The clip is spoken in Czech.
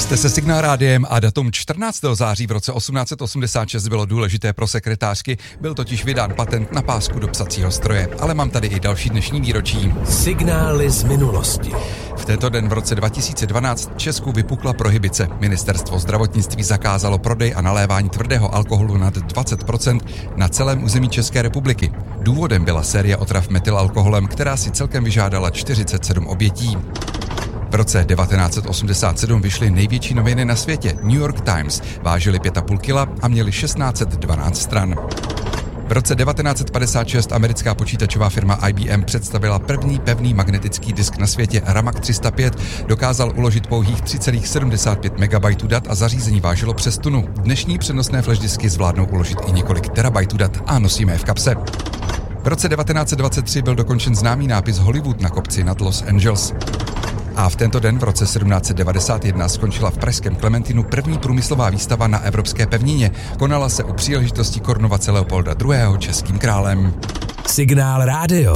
Jste se Signál rádiem a datum 14. září v roce 1886 bylo důležité pro sekretářky, byl totiž vydán patent na pásku do psacího stroje. Ale mám tady i další dnešní výročí. Signály z minulosti. V tento den v roce 2012 v Česku vypukla prohibice. Ministerstvo zdravotnictví zakázalo prodej a nalévání tvrdého alkoholu nad 20% na celém území České republiky. Důvodem byla série otrav metylalkoholem, která si celkem vyžádala 47 obětí. V roce 1987 vyšly největší noviny na světě, New York Times, vážily 5,5 kg a měly 1612 stran. V roce 1956 americká počítačová firma IBM představila první pevný magnetický disk na světě. Ramak 305 dokázal uložit pouhých 3,75 MB dat a zařízení vážilo přes tunu. Dnešní přenosné flashdiski zvládnou uložit i několik terabajtů dat a nosíme je v kapse. V roce 1923 byl dokončen známý nápis Hollywood na kopci nad Los Angeles. A v tento den v roce 1791 skončila v pražském Klementinu první průmyslová výstava na evropské pevnině. Konala se u příležitosti korunovace Leopolda II. Českým králem. Signál rádio.